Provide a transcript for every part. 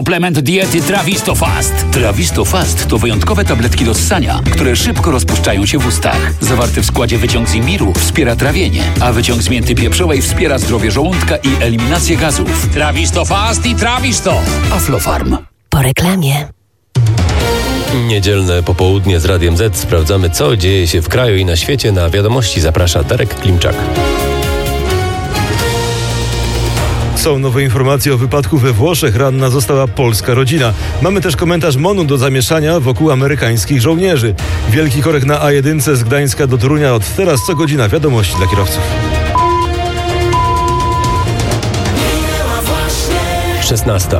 Suplement diety Trawisto Fast. Trawisto Fast to wyjątkowe tabletki do ssania, które szybko rozpuszczają się w ustach. Zawarty w składzie wyciąg z imbiru wspiera trawienie, a wyciąg z mięty pieprzowej wspiera zdrowie żołądka i eliminację gazów. Trawisto Fast i Trawisto. Aflofarm. Po reklamie. Niedzielne popołudnie z Radiem Z. Sprawdzamy, co dzieje się w kraju i na świecie. Na wiadomości zaprasza Darek Klimczak. Są nowe informacje o wypadku we Włoszech. Ranna została polska rodzina. Mamy też komentarz MON-u do zamieszania wokół amerykańskich żołnierzy. Wielki korek na A1 z Gdańska do Torunia. Od teraz co godzina wiadomości dla kierowców. 16.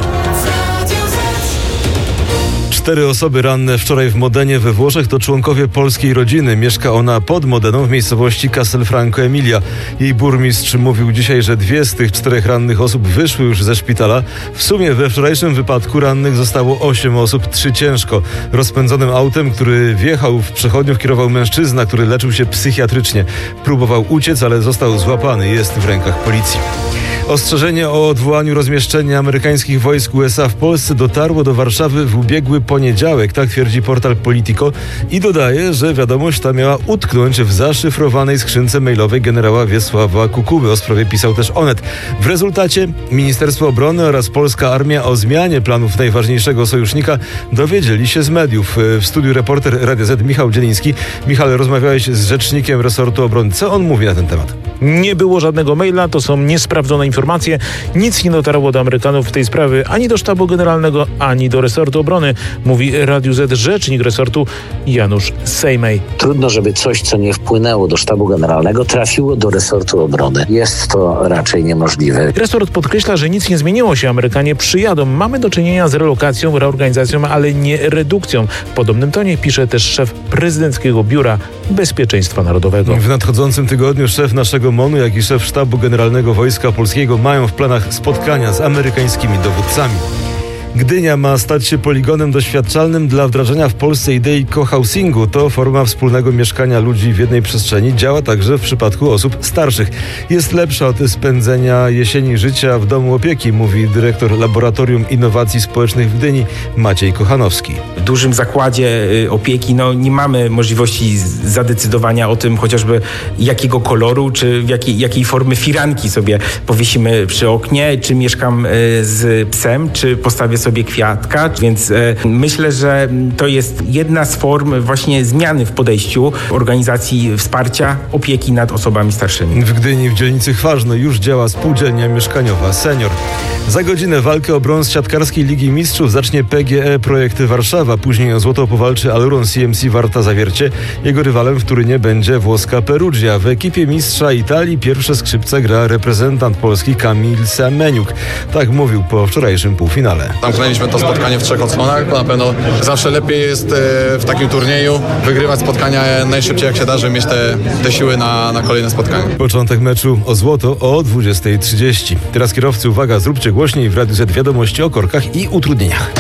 4 osoby ranne wczoraj w Modenie we Włoszech to członkowie polskiej rodziny. Mieszka ona pod Modeną w miejscowości Castelfranco Emilia. Jej burmistrz mówił dzisiaj, że 2 z tych 4 rannych osób wyszły już ze szpitala. W sumie we wczorajszym wypadku rannych zostało 8 osób, 3 ciężko. Rozpędzonym autem, który wjechał w przechodniów, kierował mężczyzna, który leczył się psychiatrycznie. Próbował uciec, ale został złapany. Jest w rękach policji. Ostrzeżenie o odwołaniu rozmieszczenia amerykańskich wojsk USA w Polsce dotarło do Warszawy w ubiegły poniedziałek, tak twierdzi portal Politico i dodaje, że wiadomość ta miała utknąć w zaszyfrowanej skrzynce mailowej generała Wiesława Kukuły. O sprawie pisał też Onet. W rezultacie Ministerstwo Obrony oraz polska armia o zmianie planów najważniejszego sojusznika dowiedzieli się z mediów. W studiu reporter Radia Z Michał Dzieliński. Michał, rozmawiałeś z rzecznikiem resortu obrony. Co on mówi na ten temat? Nie było żadnego maila, to są niesprawdzone informacje. Nic nie dotarło do Amerykanów w tej sprawie, ani do sztabu generalnego, ani do resortu obrony, mówi Radiu Z rzecznik resortu Janusz Sejmej. Trudno, żeby coś, co nie wpłynęło do sztabu generalnego, trafiło do resortu obrony. Jest to raczej niemożliwe. Resort podkreśla, że nic nie zmieniło się. Amerykanie przyjadą. Mamy do czynienia z relokacją, reorganizacją, ale nie redukcją. W podobnym tonie pisze też szef prezydenckiego Biura Bezpieczeństwa Narodowego. W nadchodzącym tygodniu szef naszego MON-u, jak i szef sztabu generalnego Wojska Polskiego mają w planach spotkania z amerykańskimi dowódcami. Gdynia ma stać się poligonem doświadczalnym dla wdrażania w Polsce idei cohousingu. To forma wspólnego mieszkania ludzi w jednej przestrzeni. Działa także w przypadku osób starszych. Jest lepsza od spędzenia jesieni życia w domu opieki, mówi dyrektor Laboratorium Innowacji Społecznych w Gdyni Maciej Kochanowski. W dużym zakładzie opieki nie mamy możliwości zadecydowania o tym chociażby jakiego koloru, czy jakiej formy firanki sobie powiesimy przy oknie, czy mieszkam z psem, czy postawię sobie kwiatka, więc myślę, że to jest jedna z form właśnie zmiany w podejściu organizacji wsparcia opieki nad osobami starszymi. W Gdyni w dzielnicy Chważno już działa spółdzielnia mieszkaniowa Senior. Za godzinę walkę o brąz siatkarskiej Ligi Mistrzów zacznie PGE Projekty Warszawa. Później o złoto powalczy Aluron CMC Warta Zawiercie. Jego rywalem w Turynie będzie włoska Perugia. W ekipie mistrza Italii pierwsze skrzypce gra reprezentant Polski Kamil Semeniuk. Tak mówił po wczorajszym półfinale. Zamknęliśmy to spotkanie w 3 odsłonach, bo na pewno zawsze lepiej jest w takim turnieju wygrywać spotkania najszybciej jak się da, żeby mieć te siły na kolejne spotkanie. Początek meczu o złoto o 20:30. Teraz kierowcy, uwaga, zróbcie głośniej w Radiu Z wiadomości o korkach i utrudnieniach.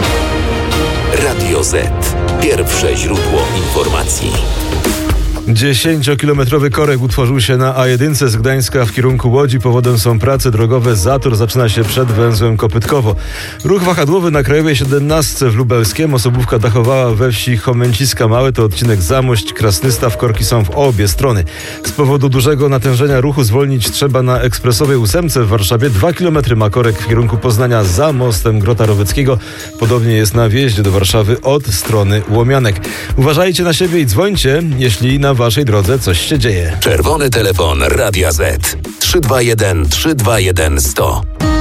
Radio Z. Pierwsze źródło informacji. 10-kilometrowy korek utworzył się na A1 z Gdańska w kierunku Łodzi. Powodem są prace drogowe. Zator zaczyna się przed węzłem Kopytkowo. Ruch wahadłowy na Krajowej 17 w Lubelskiem. Osobówka dachowała we wsi Chomęciska Małe. To odcinek Zamość, Krasnystaw. Korki są w obie strony. Z powodu dużego natężenia ruchu zwolnić trzeba na ekspresowej 8 w Warszawie. 2 km ma korek w kierunku Poznania za mostem Grota Roweckiego. Podobnie jest na wjeździe do Warszawy od strony Łomianek. Uważajcie na siebie i dzwońcie, jeśli na waszej drodze coś się dzieje. Czerwony telefon Radia Z 321 321 100.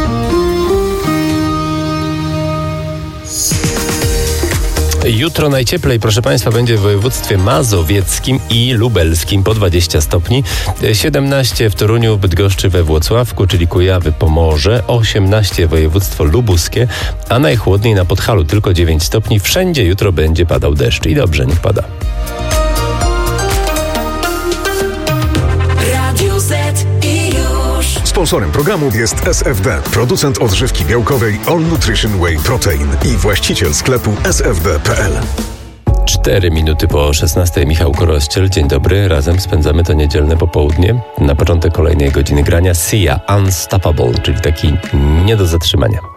Jutro najcieplej, proszę Państwa, będzie w województwie mazowieckim i lubelskim po 20 stopni, 17 w Toruniu, Bydgoszczy, we Włocławku, czyli Kujawy, Pomorze, 18 województwo lubuskie, a najchłodniej na Podhalu tylko 9 stopni. Wszędzie jutro będzie padał deszcz i dobrze, niech pada. Sponsorem programu jest SFD, producent odżywki białkowej All Nutrition Whey Protein i właściciel sklepu sfd.pl. 4 minuty po 16. Michał Korościel. Dzień dobry. Razem spędzamy to niedzielne popołudnie. Na początek kolejnej godziny grania Sia Unstoppable, czyli taki nie do zatrzymania.